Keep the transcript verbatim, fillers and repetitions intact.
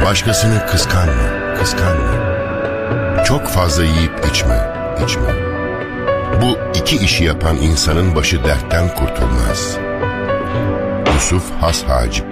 Başkasını kıskanma, kıskanma. Çok fazla yiyip içme, içme. Bu iki işi yapan insanın başı dertten kurtulmaz. Yusuf Has Hacip.